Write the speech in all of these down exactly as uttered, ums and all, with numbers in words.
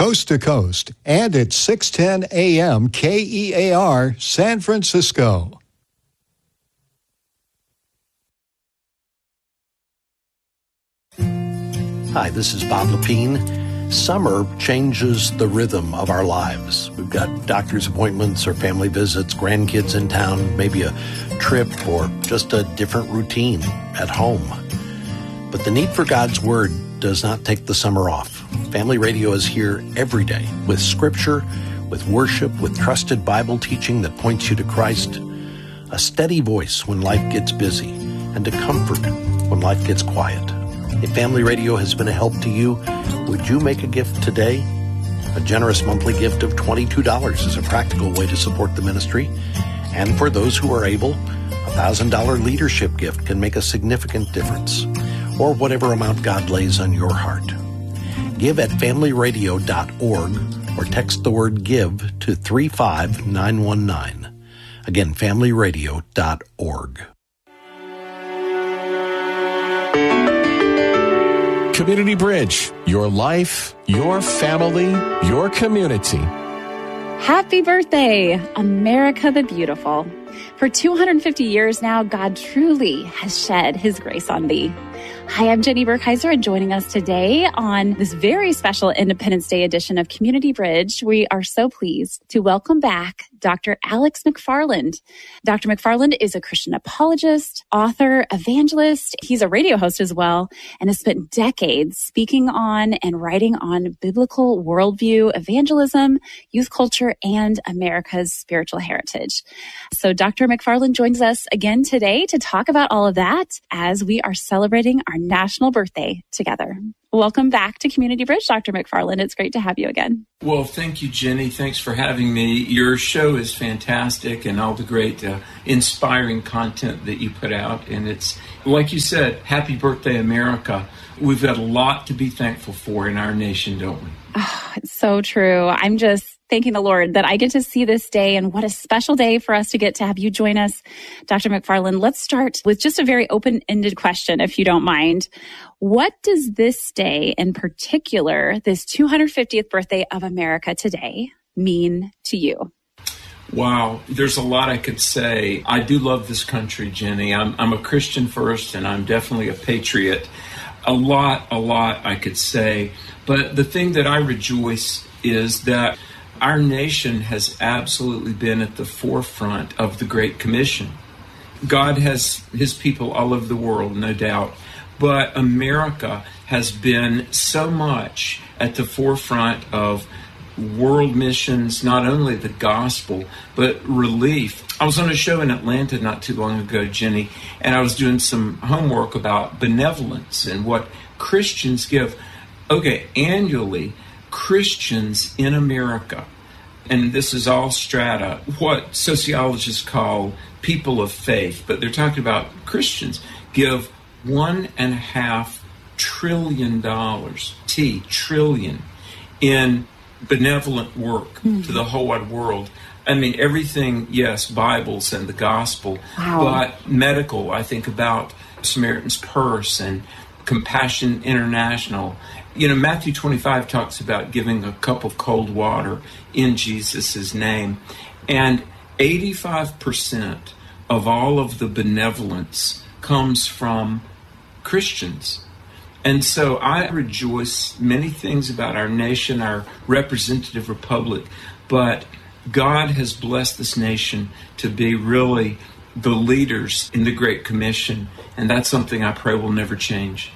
coast to coast, and at six ten A M K E A R San Francisco. Hi, this is Bob Lepine. Summer changes the rhythm of our lives. We've got doctor's appointments or family visits, grandkids in town, maybe a trip or just a different routine at home. But the need for God's Word does not take the summer off. Family Radio is here every day with scripture, with worship, with trusted Bible teaching that points you to Christ, a steady voice when life gets busy, and a comfort when life gets quiet. If Family Radio has been a help to you, would you make a gift today? A generous monthly gift of twenty-two dollars is a practical way to support the ministry. And for those who are able, a one thousand dollars leadership gift can make a significant difference, or whatever amount God lays on your heart. Give at family radio dot org or text the word GIVE to three five nine one nine. Again, family radio dot org. Community Bridge, your life, your family, your community. Happy birthday, America the Beautiful. For two hundred fifty years now, God truly has shed his grace on thee. Hi, I'm Jenny Burkheiser, and joining us today on this very special Independence Day edition of Community Bridge, we are so pleased to welcome back Doctor Alex McFarland. Doctor McFarland is a Christian apologist, author, evangelist. He's a radio host as well, and has spent decades speaking on and writing on biblical worldview, evangelism, youth culture, and America's spiritual heritage. So Doctor McFarland joins us again today to talk about all of that as we are celebrating our national birthday together. Welcome back to Community Bridge, Doctor McFarland. It's great to have you again. Well, thank you, Jenny. Thanks for having me. Your show is fantastic, and all the great uh, inspiring content that you put out. And it's, like you said, happy birthday, America. We've got a lot to be thankful for in our nation, don't we? Oh, it's so true. I'm just thanking the Lord that I get to see this day, and what a special day for us to get to have you join us, Doctor McFarland. Let's start with just a very open-ended question, if you don't mind. What does this day in particular, this two hundred fiftieth birthday of America today, mean to you? Wow, there's a lot I could say. I do love this country, Jenny. I'm, I'm a Christian first, and I'm definitely a patriot. A lot, a lot I could say. But the thing that I rejoice is that our nation has absolutely been at the forefront of the Great Commission. God has his people all over the world, no doubt. But America has been so much at the forefront of world missions, not only the gospel, but relief. I was on a show in Atlanta not too long ago, Jenny, and I was doing some homework about benevolence and what Christians give. Okay, annually, Christians in America, and this is all strata, what sociologists call people of faith, but they're talking about Christians, give one and a half trillion dollars, T, trillion, in benevolent work mm-hmm. to the whole wide world. I mean, everything, yes, Bibles and the gospel, wow. but medical, I think about Samaritan's Purse and Compassion International. You know, Matthew twenty-five talks about giving a cup of cold water in Jesus' name. And eighty-five percent of all of the benevolence comes from Christians. And so I rejoice many things about our nation, our representative republic, but God has blessed this nation to be really the leaders in the Great Commission, and that's something I pray will never change.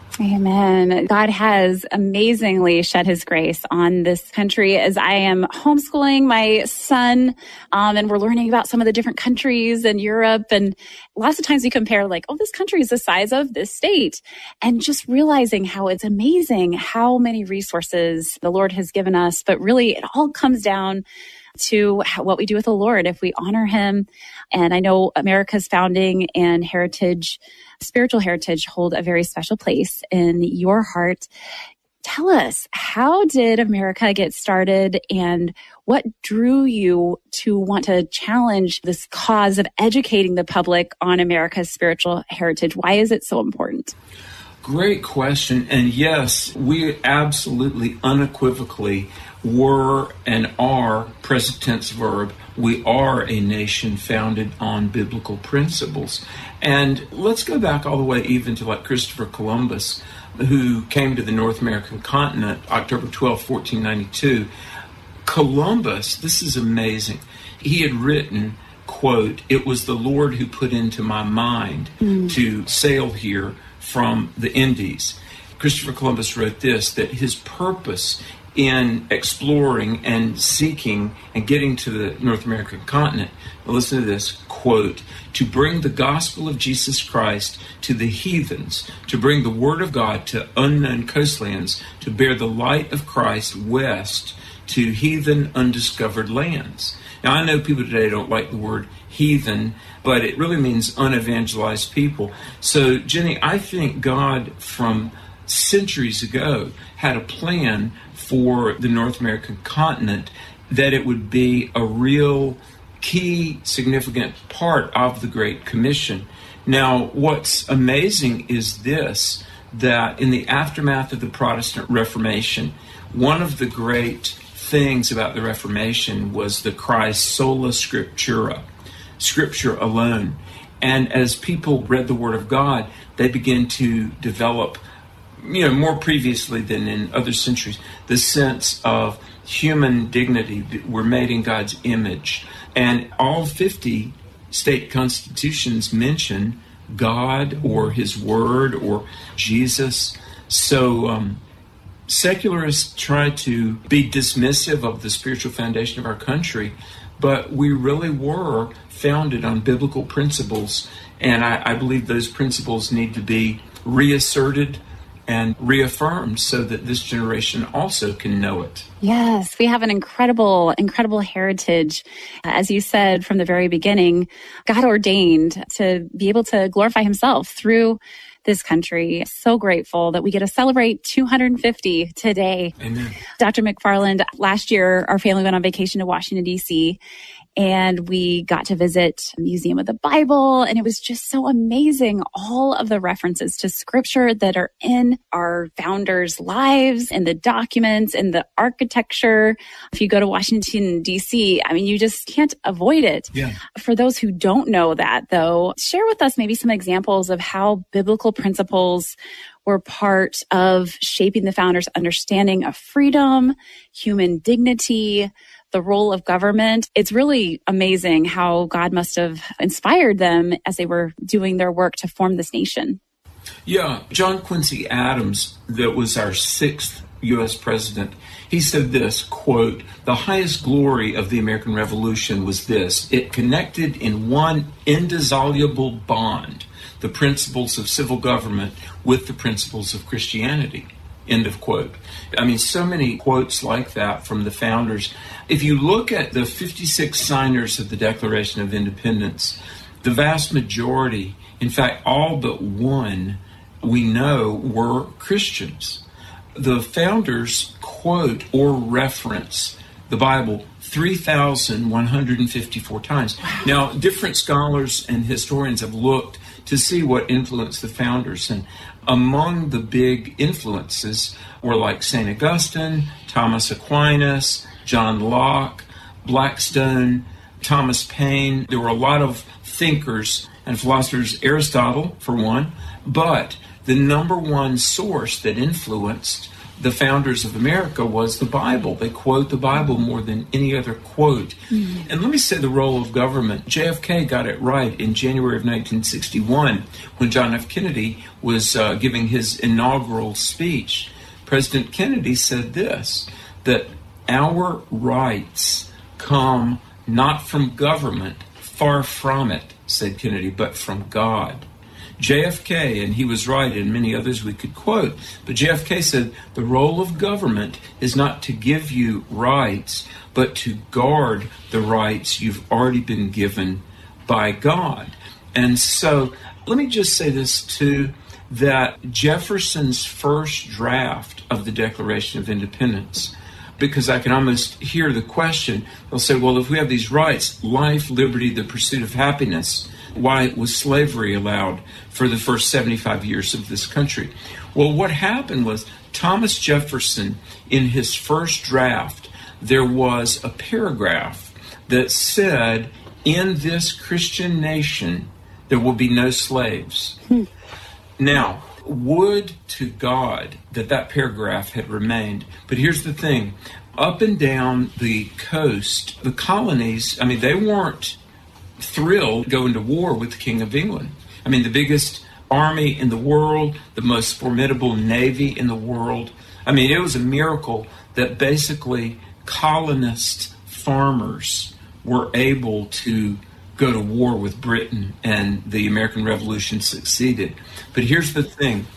Amen. God has amazingly shed his grace on this country as I am homeschooling my son, um, and we're learning about some of the different countries in Europe. And lots of times we compare like, oh, this country is the size of this state. And just realizing how it's amazing how many resources the Lord has given us. But really, it all comes down to how, what we do with the Lord if we honor him. And I know America's founding and heritage, spiritual heritage, hold a very special place in your heart. Tell us, how did America get started, and what drew you to want to challenge this cause of educating the public on America's spiritual heritage? Why is it so important? Great question. And yes, we absolutely unequivocally were and are, present tense verb, we are a nation founded on biblical principles. And let's go back all the way even to like Christopher Columbus, who came to the North American continent October twelfth, fourteen ninety-two. Columbus, this is amazing. He had written, quote, "It was the Lord who put into my mind mm. to sail here from the Indies." Christopher Columbus wrote this, that his purpose in exploring and seeking and getting to the North American continent, listen to this, quote, "to bring the gospel of Jesus Christ to the heathens, to bring the word of God to unknown coastlands, to bear the light of Christ west to heathen undiscovered lands." Now, I know people today don't like the word heathen, but it really means unevangelized people. So, Jenny, I think God from centuries ago had a plan for the North American continent, that it would be a real key, significant part of the Great Commission. Now, what's amazing is this, that in the aftermath of the Protestant Reformation, one of the great things about the Reformation was the cry sola scriptura, Scripture alone. And as people read the Word of God, they began to develop, you know, more previously than in other centuries, the sense of human dignity. We're made in God's image. And all fifty state constitutions mention God or His Word or Jesus. So um, secularists try to be dismissive of the spiritual foundation of our country, but we really were founded on biblical principles. And I, I believe those principles need to be reasserted and reaffirmed so that this generation also can know it. Yes, we have an incredible, incredible heritage. As you said from the very beginning, God ordained to be able to glorify Himself through this country. So grateful that we get to celebrate two hundred fifty today. Amen. Doctor McFarland, last year our family went on vacation to Washington, D C, and we got to visit a Museum of the Bible, and it was just so amazing, all of the references to Scripture that are in our founders' lives, and the documents, and the architecture. If you go to Washington, D C, I mean, you just can't avoid it. Yeah. For those who don't know that, though, share with us maybe some examples of how biblical principles were part of shaping the founders' understanding of freedom, human dignity, the role of government. It's really amazing how God must have inspired them as they were doing their work to form this nation. Yeah, John Quincy Adams, that was our sixth U S president, he said this, quote, "The highest glory of the American Revolution was this: it connected in one indissoluble bond the principles of civil government with the principles of Christianity." End of quote. I mean, so many quotes like that from the founders. If you look at the fifty-six signers of the Declaration of Independence, the vast majority, in fact, all but one, we know were Christians. The founders quote or reference the Bible three thousand one hundred fifty-four times. Now, different scholars and historians have looked to see what influenced the founders, and among the big influences were like Saint Augustine, Thomas Aquinas, John Locke, Blackstone, Thomas Paine. There were a lot of thinkers and philosophers, Aristotle for one, but the number one source that influenced the founders of America was the Bible. They quote the Bible more than any other quote. Mm-hmm. And let me say the role of government. J F K got it right in January of nineteen sixty-one when John F. Kennedy was uh, giving his inaugural speech. President Kennedy said this, that our rights come not from government, far from it, said Kennedy, but from God. J F K, and he was right, and many others we could quote, but J F K said the role of government is not to give you rights, but to guard the rights you've already been given by God. And so let me just say this too, that Jefferson's first draft of the Declaration of Independence, because I can almost hear the question, they'll say, well, if we have these rights, life, liberty, the pursuit of happiness, Why was slavery allowed for the first seventy-five years of this country? Well, what happened was Thomas Jefferson, in his first draft, there was a paragraph that said, in this Christian nation, there will be no slaves. Hmm. Now, would to God that that paragraph had remained. But here's the thing. Up and down the coast, the colonies, I mean, they weren't thrilled going to war with the King of England. I mean, the biggest army in the world, the most formidable navy in the world. I mean, it was a miracle that basically colonist farmers were able to go to war with Britain, and the American Revolution succeeded. But here's the thing.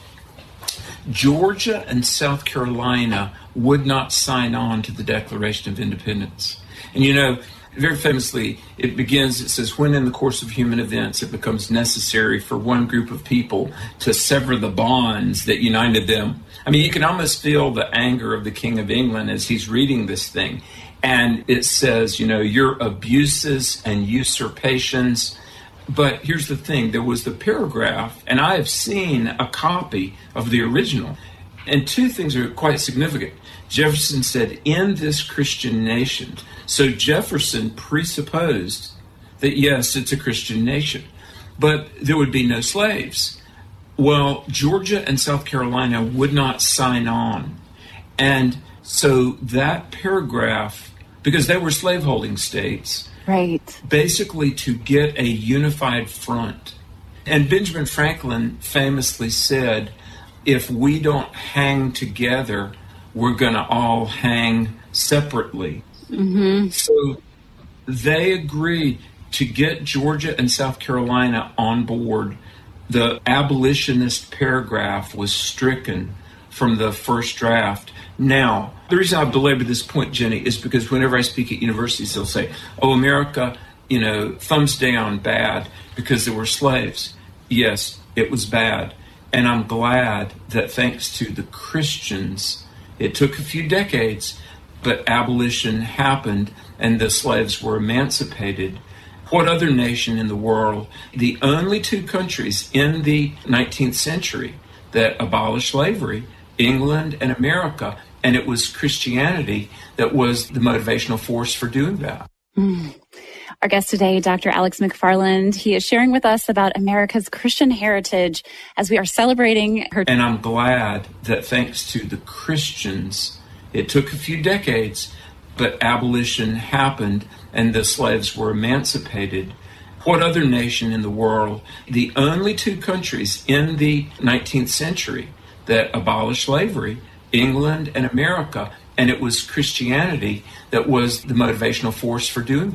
Georgia and South Carolina would not sign on to the Declaration of Independence. And you know, very famously, it begins, it says, when in the course of human events it becomes necessary for one group of people to sever the bonds that united them. I mean, you can almost feel the anger of the King of England as he's reading this thing. And it says, you know, your abuses and usurpations. But here's the thing, there was the paragraph, and I have seen a copy of the original. And two things are quite significant. Jefferson said, in this Christian nation. So Jefferson presupposed that, yes, it's a Christian nation, but there would be no slaves. Well, Georgia and South Carolina would not sign on. And so that paragraph, because they were slaveholding states, right, basically to get a unified front. And Benjamin Franklin famously said, if we don't hang together, we're going to all hang separately. Mm-hmm. So they agreed to get Georgia and South Carolina on board. The abolitionist paragraph was stricken from the first draft. Now, the reason I belabor this point, Jenny, is because whenever I speak at universities, they'll say, oh, America, you know, thumbs down, bad, because there were slaves. Yes, it was bad. And I'm glad that thanks to the Christians, it took a few decades, but abolition happened and the slaves were emancipated. What other nation in the world, the only two countries in the nineteenth century that abolished slavery, England and America, and it was Christianity that was the motivational force for doing that. Mm. Our guest today, Doctor Alex McFarland, he is sharing with us about America's Christian heritage as we are celebrating her. And I'm glad that thanks to the Christians, it took a few decades, but abolition happened and the slaves were emancipated. What other nation in the world, the only two countries in the nineteenth century that abolished slavery, England and America, and it was Christianity that was the motivational force for doing that.